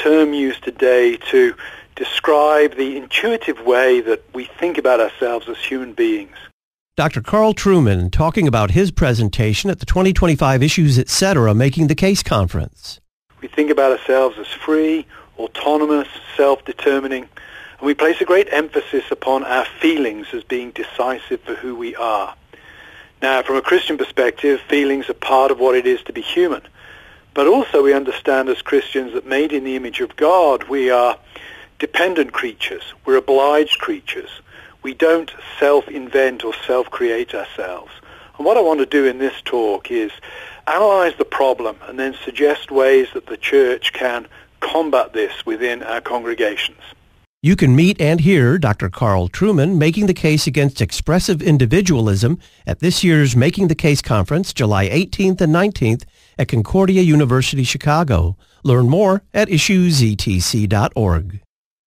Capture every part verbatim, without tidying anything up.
term used today to describe the intuitive way that we think about ourselves as human beings. Doctor Carl Trueman talking about his presentation at the twenty twenty-five Issues Etc. Making the Case Conference. We think about ourselves as free, autonomous, self-determining, and we place a great emphasis upon our feelings as being decisive for who we are. Now, from a Christian perspective, feelings are part of what it is to be human. But also we understand as Christians that made in the image of God, we are dependent creatures. We're obliged creatures. We don't self-invent or self-create ourselves. And what I want to do in this talk is analyze the problem and then suggest ways that the church can combat this within our congregations. You can meet and hear Doctor Carl Trueman making the case against expressive individualism at this year's Making the Case Conference, July eighteenth and nineteenth at Concordia University, Chicago. Learn more at issues e t c dot org.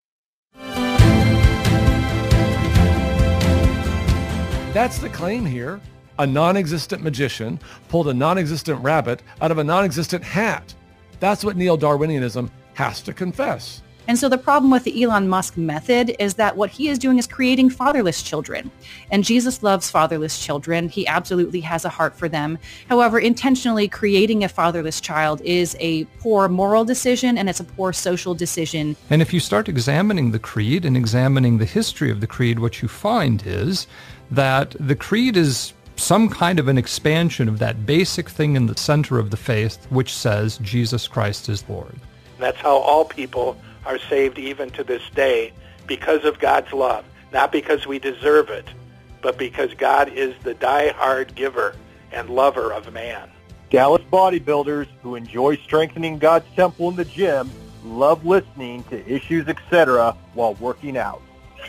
That's the claim here. A non-existent magician pulled a non-existent rabbit out of a non-existent hat. That's what neo-Darwinianism has to confess. And so the problem with the Elon Musk method is that what he is doing is creating fatherless children. And Jesus loves fatherless children. He absolutely has a heart for them. However, intentionally creating a fatherless child is a poor moral decision, and it's a poor social decision. And if you start examining the creed and examining the history of the creed, what you find is that the creed is some kind of an expansion of that basic thing in the center of the faith, which says Jesus Christ is Lord. That's how all people are saved even to this day, because of God's love, not because we deserve it, but because God is the die-hard giver and lover of man. Dallas bodybuilders who enjoy strengthening God's temple in the gym love listening to Issues Etc. while working out.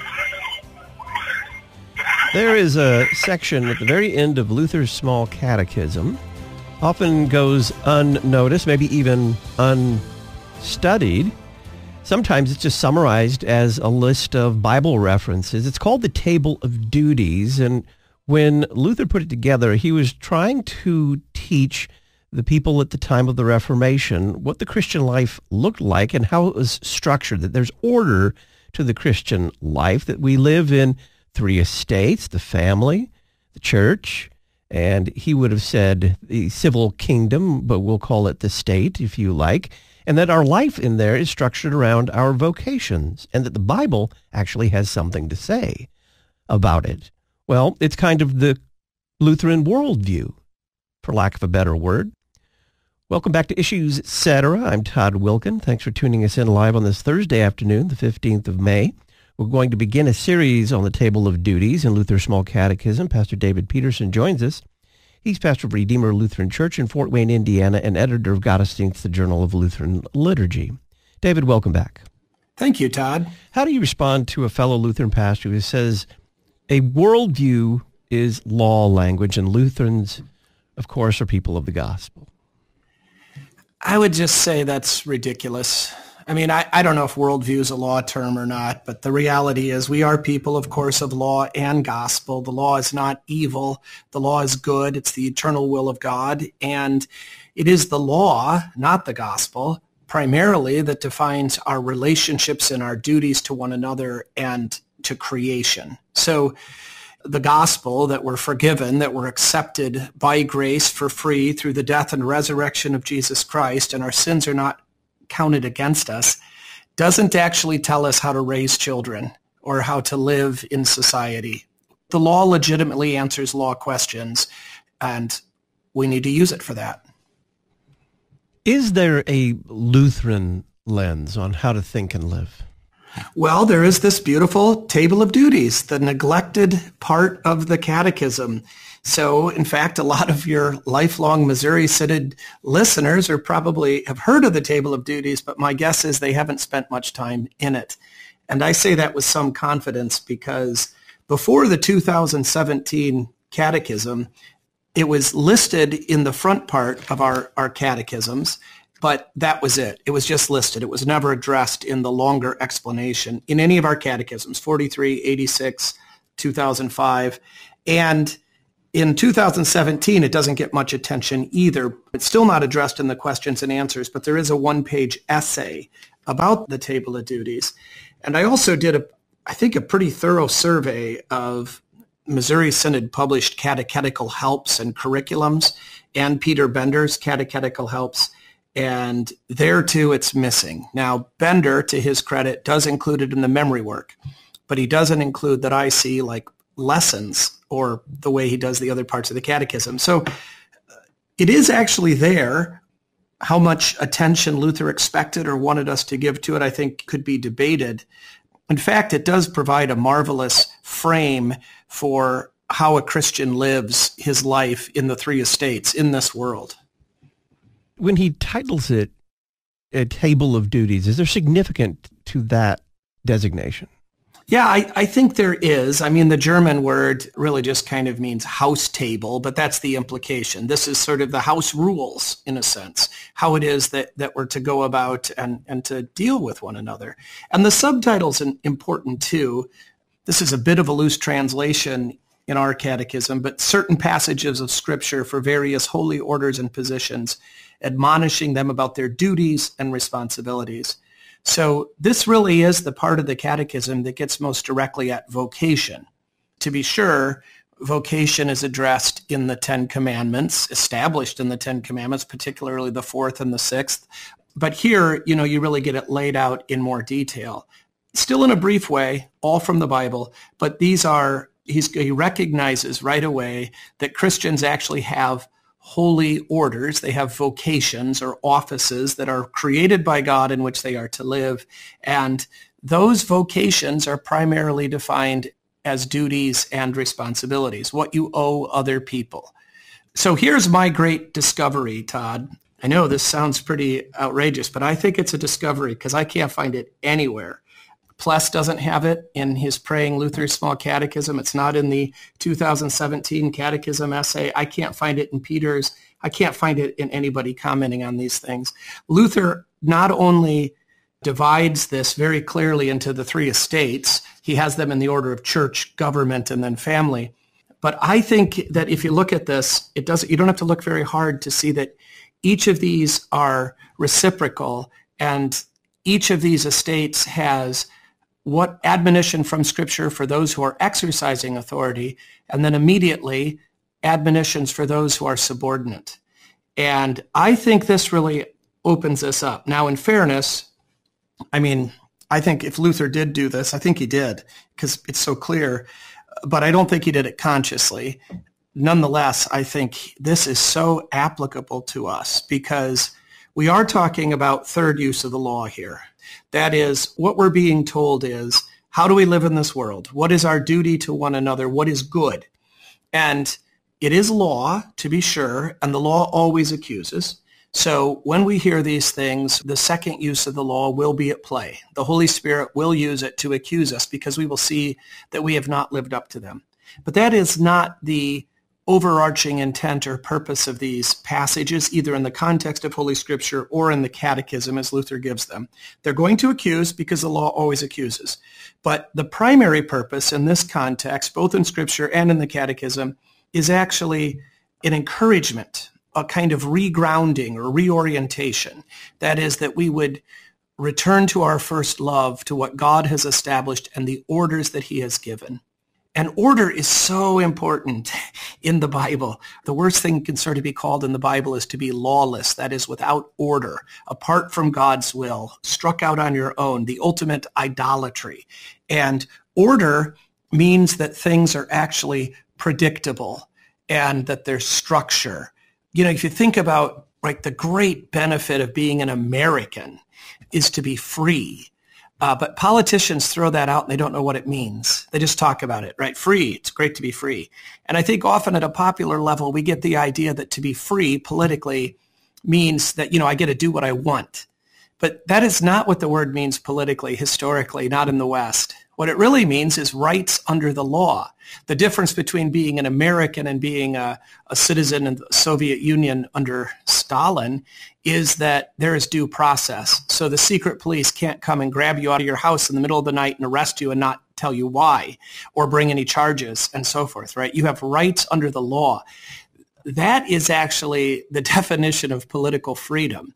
There is a section at the very end of Luther's Small Catechism, often goes unnoticed, maybe even unstudied. Sometimes it's just summarized as a list of Bible references. It's called the Table of Duties, and when Luther put it together, he was trying to teach the people at the time of the Reformation what the Christian life looked like and how it was structured, that there's order to the Christian life, that we live in three estates, the family, the church, and he would have said the civil kingdom, but we'll call it the state, if you like, and that our life in there is structured around our vocations, and that the Bible actually has something to say about it. Well, it's kind of the Lutheran worldview, for lack of a better word. Welcome back to Issues Etc. I'm Todd Wilkin. Thanks for tuning us in live on this Thursday afternoon, the fifteenth of May. We're going to begin a series on the Table of Duties in Luther's Small Catechism. Pastor David Peterson joins us. He's pastor of Redeemer Lutheran Church in Fort Wayne, Indiana, and editor of Gottesdienst, the Journal of Lutheran Liturgy. David, welcome back. Thank you, Todd. How do you respond to a fellow Lutheran pastor who says a worldview is law language and Lutherans, of course, are people of the gospel? I would just say that's ridiculous. I mean, I, I don't know if worldview is a law term or not, but the reality is we are people, of course, of law and gospel. The law is not evil. The law is good. It's the eternal will of God. And it is the law, not the gospel, primarily that defines our relationships and our duties to one another and to creation. So the gospel, that we're forgiven, that we're accepted by grace for free through the death and resurrection of Jesus Christ, and our sins are not counted against us, doesn't actually tell us how to raise children or how to live in society. The law legitimately answers law questions, and we need to use it for that. Is there a Lutheran lens on how to think and live? Well, there is this beautiful Table of Duties, the neglected part of the catechism. So, in fact, a lot of your lifelong Missouri Synod listeners are probably have heard of the Table of Duties, but my guess is they haven't spent much time in it. And I say that with some confidence because before the two thousand seventeen catechism, it was listed in the front part of our, our catechisms, but that was it. It was just listed. It was never addressed in the longer explanation in any of our catechisms, forty-three, eighty-six, two thousand five. And in two thousand seventeen, it doesn't get much attention either. It's still not addressed in the questions and answers, but there is a one-page essay about the Table of Duties. And I also did, a, I think, a pretty thorough survey of Missouri Synod published catechetical helps and curriculums and Peter Bender's catechetical helps. And there, too, it's missing. Now, Bender, to his credit, does include it in the memory work, but he doesn't include that I see like lessons or the way he does the other parts of the catechism. So it is actually there. How much attention Luther expected or wanted us to give to it, I think, could be debated. In fact, it does provide a marvelous frame for how a Christian lives his life in the three estates in this world. When he titles it a Table of Duties, is there significance to that designation? Yeah, I, I think there is. I mean, the German word really just kind of means house table, but that's the implication. This is sort of the house rules, in a sense, how it is that, that we're to go about and, and to deal with one another. And the subtitle's important, too. This is a bit of a loose translation in our catechism, but certain passages of Scripture for various holy orders and positions, admonishing them about their duties and responsibilities. So this really is the part of the catechism that gets most directly at vocation. To be sure, vocation is addressed in the Ten Commandments, established in the Ten Commandments, particularly the fourth and the sixth. But here, you know, you really get it laid out in more detail. Still in a brief way, all from the Bible, but these are, he's, he recognizes right away that Christians actually have holy orders. They have vocations or offices that are created by God in which they are to live. And those vocations are primarily defined as duties and responsibilities, what you owe other people. So here's my great discovery, Todd. I know this sounds pretty outrageous, but I think it's a discovery because I can't find it anywhere. Pless doesn't have it in his Praying Luther's Small Catechism. It's not in the two thousand seventeen Catechism essay. I can't find it in Peter's. I can't find it in anybody commenting on these things. Luther not only divides this very clearly into the three estates, he has them in the order of church, government, and then family. But I think that if you look at this, it doesn't. You don't have to look very hard to see that each of these are reciprocal, and each of these estates has what admonition from Scripture for those who are exercising authority, and then immediately admonitions for those who are subordinate. And I think this really opens this up. Now, in fairness, I mean, I think if Luther did do this, I think he did, because it's so clear, but I don't think he did it consciously. Nonetheless, I think this is so applicable to us because we are talking about third use of the law here. That is, what we're being told is, how do we live in this world? What is our duty to one another? What is good? And it is law, to be sure, and the law always accuses. So when we hear these things, the second use of the law will be at play. The Holy Spirit will use it to accuse us because we will see that we have not lived up to them. But that is not the overarching intent or purpose of these passages, either in the context of Holy Scripture or in the Catechism as Luther gives them. They're going to accuse because the law always accuses. But the primary purpose in this context, both in Scripture and in the Catechism, is actually an encouragement, a kind of regrounding or reorientation. That is, that we would return to our first love, to what God has established and the orders that he has given. And order is so important in the Bible. The worst thing can sort of be called in the Bible is to be lawless, that is, without order, apart from God's will, struck out on your own, the ultimate idolatry. And order means that things are actually predictable and that there's structure. You know, if you think about, like, the great benefit of being an American is to be free. Uh, but politicians throw that out and they don't know what it means. They just talk about it, right? Free. It's great to be free. And I think often at a popular level, we get the idea that to be free politically means that, you know, I get to do what I want. But that is not what the word means politically, historically, not in the West. What it really means is rights under the law. The difference between being an American and being a, a citizen in the Soviet Union under Stalin is that there is due process. So the secret police can't come and grab you out of your house in the middle of the night and arrest you and not tell you why or bring any charges and so forth, right? You have rights under the law. That is actually the definition of political freedom.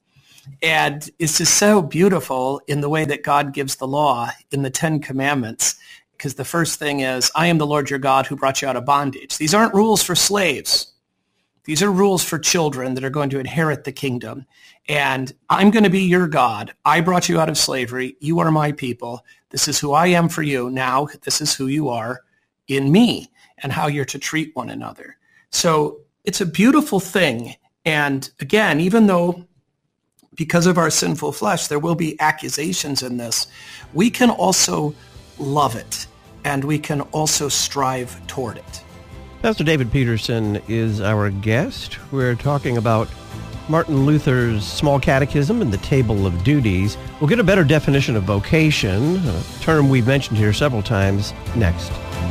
And it's just so beautiful in the way that God gives the law in the Ten Commandments, because the first thing is, I am the Lord your God who brought you out of bondage. These aren't rules for slaves. These are rules for children that are going to inherit the kingdom. And I'm going to be your God. I brought you out of slavery. You are my people. This is who I am for you. Now, this is who you are in me and how you're to treat one another. So it's a beautiful thing. And again, even though because of our sinful flesh, there will be accusations in this, we can also love it and we can also strive toward it. Pastor David Peterson is our guest. We're talking about Martin Luther's Small Catechism and the Table of Duties. We'll get a better definition of vocation, a term we've mentioned here several times, next.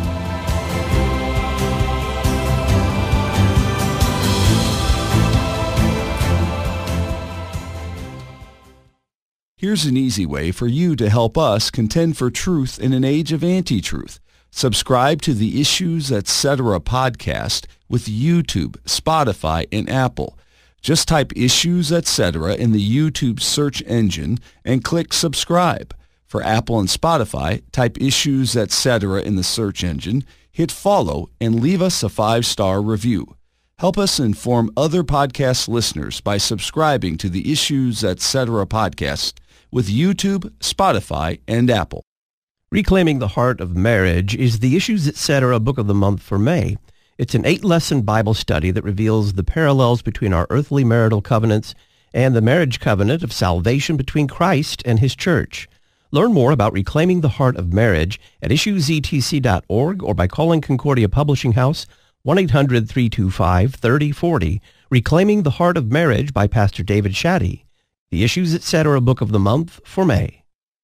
Here's an easy way for you to help us contend for truth in an age of anti-truth. Subscribe to the Issues Etc. podcast with YouTube, Spotify, and Apple. Just type Issues Etc. in the YouTube search engine and click subscribe. For Apple and Spotify, type Issues Etc. in the search engine, hit follow, and leave us a five-star review. Help us inform other podcast listeners by subscribing to the Issues Etc. podcast with YouTube, Spotify, and Apple. Reclaiming the Heart of Marriage is the Issues Etc. Book of the Month for May. It's an eight-lesson Bible study that reveals the parallels between our earthly marital covenants and the marriage covenant of salvation between Christ and his church. Learn more about reclaiming the heart of marriage at issues e t c dot org or by calling Concordia Publishing House one eight hundred, three two five, three oh four oh. Reclaiming the Heart of Marriage by Pastor David Shaddy. The Issues Etc. Book of the Month for May.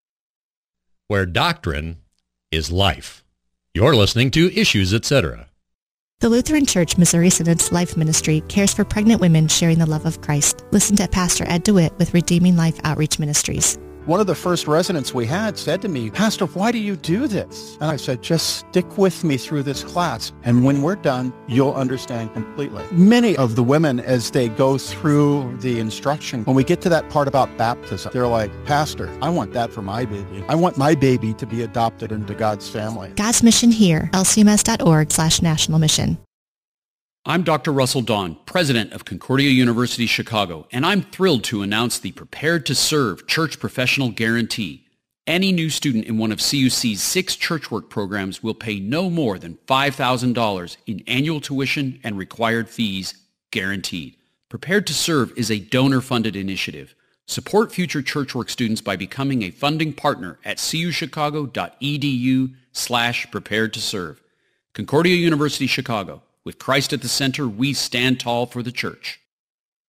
Where doctrine is life. You're listening to Issues Etc. The Lutheran Church Missouri Synod's Life Ministry cares for pregnant women sharing the love of Christ. Listen to Pastor Ed DeWitt with Redeeming Life Outreach Ministries. One of the first residents we had said to me, Pastor, why do you do this? And I said, just stick with me through this class. And when we're done, you'll understand completely. Many of the women, as they go through the instruction, when we get to that part about baptism, they're like, Pastor, I want that for my baby. I want my baby to be adopted into God's family. God's Mission Here, L C M S dot org slash national mission. I'm Doctor Russell Dawn, president of Concordia University Chicago, and I'm thrilled to announce the Prepared to Serve Church Professional Guarantee. Any new student in one of C U C's six church work programs will pay no more than five thousand dollars in annual tuition and required fees, guaranteed. Prepared to Serve is a donor-funded initiative. Support future church work students by becoming a funding partner at cuchicago.edu slash prepared to serve. Concordia University Chicago. With Christ at the center, we stand tall for the church.